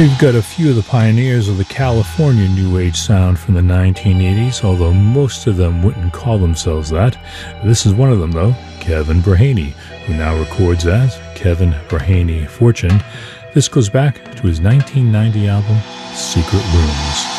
We've got a few of the pioneers of the California New Age sound from the 1980s, although most of them wouldn't call themselves that. This is one of them, though, Kevin Brahaney, who now records as Kevin Brahaney Fortune. This goes back to his 1990 album, Secret Rooms.